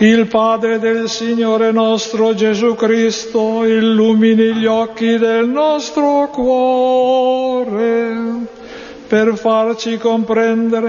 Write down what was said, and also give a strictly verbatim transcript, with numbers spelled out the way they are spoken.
Il Padre del Signore nostro Gesù Cristo illumini gli occhi del nostro cuore per farci comprendere